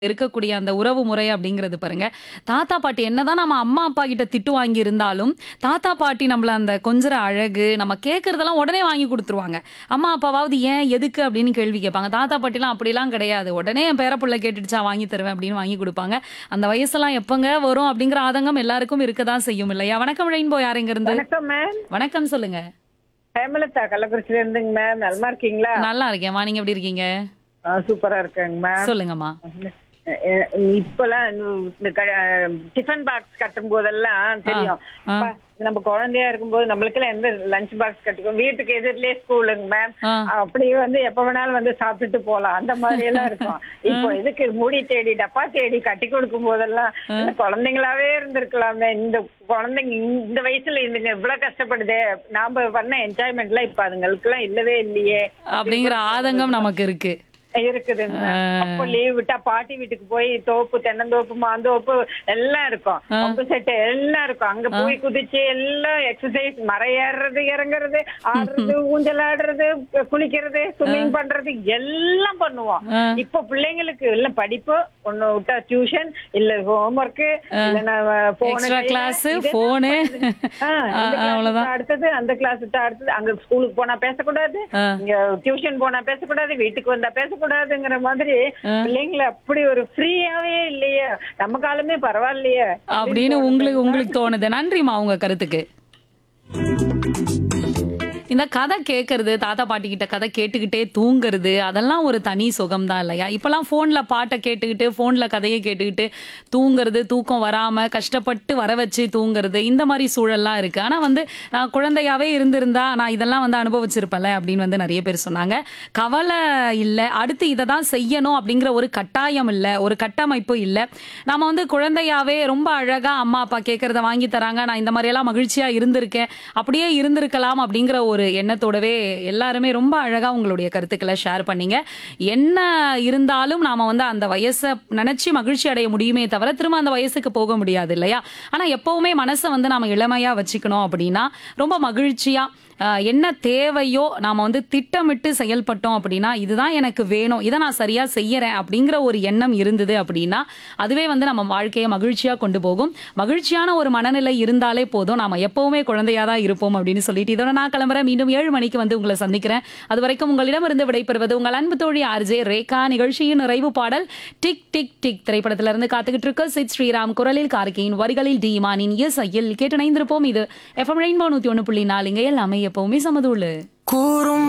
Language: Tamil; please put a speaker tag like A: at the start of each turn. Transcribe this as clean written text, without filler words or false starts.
A: இருக்கக்கூடிய அந்த உறவு முறை அப்படிங்கிறது பாருங்க. தாத்தா, பாட்டி என்னதான் நம்ம அம்மா, அப்பா கிட்ட திட்டு வாங்கியிருந்தாலும், தாத்தா, பாட்டி நம்மள அந்த கொஞ்சுற அழகு, நம்ம கேட்கறதெல்லாம் உடனே வாங்கி குடுத்துருவாங்க. அம்மா, அப்பாவாவது ஏன், எதுக்கு அப்படின்னு கேள்வி கேட்பாங்க. தாத்தா, பாட்டிலாம் அப்படிலாம் கிடையாது. உடனே என் பேரப்புள்ள கேட்டுடுச்சா வாங்கி தருவேன் அப்படின்னு வாங்கி குடுப்பாங்க. அந்த வயசெல்லாம் எப்பங்க வரும் அப்படிங்கிற ஆதங்கம் எல்லாருக்கும் இருக்க தான் செய்யும் இல்லையா? வணக்கம் ரெயின்போ யார் எங்கிருந்து?
B: வணக்கம் மேம்.
A: வணக்கம் சொல்லுங்க.
B: ஹேமலதா கள்ளக்குறிச்சியில இருந்துங்க மேம். நலமா இருக்கீங்களா?
A: நல்லா இருக்கேன்மா. நீங்க எப்படி இருக்கீங்க?
B: சூப்பரா இருக்கேங்க மேம்.
A: சொல்லுங்கம்மா.
B: இப்பெல்லாம் இந்த டிஃபன் பாக்ஸ் கட்டும் போதெல்லாம் தெரியும்.
A: ஆ.
B: அப்பா, நம்ம குழந்தையா இருக்கும்போது நம்மளுக்கெல்லாம் எந்த லஞ்ச் பாக்ஸ் கட்டிக்கும், வீட்டுக்கு எதிரிலே ஸ்கூலுங்க மேம்.
A: ஆ.
B: அப்படியே வந்து எப்ப வேணாலும் வந்து சாப்பிட்டுட்டு போலாம், அந்த மாதிரி எல்லாம் இருக்கும். இப்போ இதுக்கு மூடி தேடி டப்பா தேடி கட்டி கொடுக்கும் போதெல்லாம் இந்த குழந்தைங்களாவே இருந்திருக்கலாமே. இந்த குழந்தைங்க இந்த வயசுல இதுங்க இவ்வளவு கஷ்டப்படுதே, நாம பண்ண என்ஜாய்மெண்ட் எல்லாம் இப்ப அதுங்களுக்கு எல்லாம் இல்லவே இல்லையே
A: அப்படிங்கிற ஆதங்கம் நமக்கு இருக்கு.
B: இருக்குதுங்க. அப்போ லீவ் விட்டா பாட்டி வீட்டுக்கு போய் தோப்பு, தென்னந்தோப்பு, மாந்தோப்பு எல்லாம் இருக்கும், பம்பு செட்டு எல்லாம் இருக்கும். அங்க போய் குதிச்சு எல்லாம் எக்ஸசைஸ், மரம் ஏறுறது, இறங்குறது, ஆடுறது, ஊஞ்சல் ஆடுறது, குளிக்கிறது, ஸ்விம்மிங் பண்றது எல்லாம் பண்ணுவோம். இப்போ பிள்ளைங்களுக்கு இல்ல படிப்பு ஒண்ணு விட்டா டியூஷன், இல்ல ஹோம்ஒர்க், இல்ல
A: எக்ஸ்ட்ரா கிளாஸ், போனு, அவ்வளவுதான்.
B: அடுத்தது அந்த கிளாஸ் அடுத்தது, அங்க ஸ்கூலுக்கு போனா பேசக்கூடாது, இங்க டியூஷன் போனா பேசக்கூடாது, வீட்டுக்கு வந்தா பேசக்கூடாதுங்கிற மாதிரி பிள்ளைங்களை அப்படி ஒரு ஃப்ரீயாவே இல்லையே, நம்ம காலமே பரவாயில்லையே
A: அப்படின்னு உங்களுக்கு தோணுது. நன்றிமா உங்க கருத்துக்கு. இந்த கதை கேட்கறது, தாத்தா பாட்டி கிட்ட கதை கேட்டுக்கிட்டே தூங்குறது, அதெல்லாம் ஒரு தனி சுகம் தான் இல்லையா? இப்பெல்லாம் போன்ல பாட்டை கேட்டுக்கிட்டு, போன்ல கதையை கேட்டுக்கிட்டு தூங்குறது, தூக்கம் வராம கஷ்டப்பட்டு வர வச்சு தூங்குறது, இந்த மாதிரி சூழல்லாம் இருக்கு. ஆனா வந்து நான் குழந்தையாவே இருந்திருந்தா நான் இதெல்லாம் வந்து அனுபவிச்சிருப்பேன்ல அப்படின்னு வந்து நிறைய பேர் சொன்னாங்க. கவலை இல்லை, அடுத்து இதை தான் செய்யணும் அப்படிங்கிற ஒரு கட்டாயம் இல்லை, ஒரு கட்டமைப்பு இல்லை. நாம வந்து குழந்தையாவே ரொம்ப அழகா அம்மா அப்பா கேட்கறத வாங்கி தராங்க, நான் இந்த மாதிரி எல்லாம் மகிழ்ச்சியா இருந்திருக்கேன், அப்படியே இருந்திருக்கலாம் அப்படிங்கிற ஒரு எண்ணத்தோடவே எல்லாருமே ரொம்ப அழகா உங்களுடைய கருத்துக்களை ஷேர் பண்ணீங்க. என்ன இருந்தாலும் நாம வந்து அந்த வயசை நினைச்சு மகிழ்ச்சி அடைய முடியுமே தவிர திரும்ப அந்த வயசுக்கு போக முடியாது இல்லையா? ஆனா எப்பவுமே மனசை வந்து நாம இளமையா வச்சுக்கணும் அப்படின்னா, ரொம்ப மகிழ்ச்சியா என்ன தேவையோ நாம வந்து திட்டமிட்டு செயல்பட்டோம் அப்படின்னா, இதுதான் எனக்கு வேணும், இதை நான் சரியா செய்யறேன் அப்படிங்கிற ஒரு எண்ணம் இருந்தது அப்படின்னா, அதுவே வந்து நம்ம வாழ்க்கையை மகிழ்ச்சியா கொண்டு போகும். மகிழ்ச்சியான ஒரு மனநிலை இருந்தாலே போதும், நாம எப்பவுமே குழந்தையா தான் இருப்போம் அப்படின்னு சொல்லிட்டு இதோட நான் கிளம்புறேன். மீண்டும் 7 மணிக்கு வந்து உங்களை சந்திக்கிறேன். அது வரைக்கும் உங்களிடமிருந்து விடைபெறுவது உங்கள் அன்பு தோழி RJ ரேகா. நிகழ்ச்சியின் நிறைவு பாடல் டிக் டிக் டிக் திரைப்படத்திலிருந்து காத்துக்கிட்டு இருக்க சித் ஸ்ரீராம் குரலில், கார்கியின் வரிகளில், டி இமானின் இசையில் கேட்டு இணைந்திருப்போம். இது FM ரெயின்போ 101.4 இங்க எல்லாமே எப்பவுமே சமதூளு.